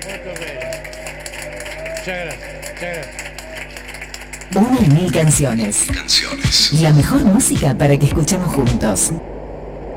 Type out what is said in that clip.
Muchas gracias, muchas gracias. Una y mil canciones. La mejor música para que escuchemos juntos.